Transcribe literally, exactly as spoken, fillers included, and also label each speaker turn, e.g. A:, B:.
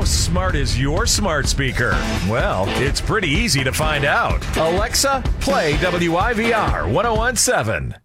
A: How smart is your smart speaker? Well, it's pretty easy to find out. Alexa, play W I V R one oh one seven.